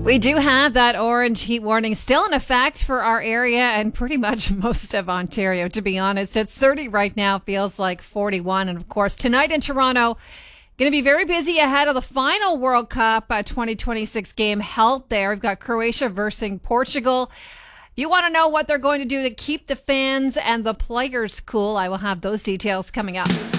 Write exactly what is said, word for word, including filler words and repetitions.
We do have that orange heat warning still in effect for our area and pretty much most of Ontario, to be honest. It's thirty right now, feels like forty-one. And of course, tonight in Toronto, going to be very busy ahead of the final World Cup uh, twenty twenty-six game held there. We've got Croatia versus Portugal. If you want to know what they're going to do to keep the fans and the players cool, I will have those details coming up.